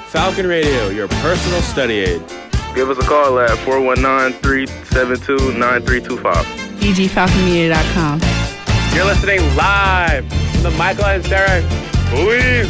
Falcon Radio, your personal study aid. Give us a call at 419-372-9325. egfalconmedia.com. You're listening live from the Michael and Sarah Believe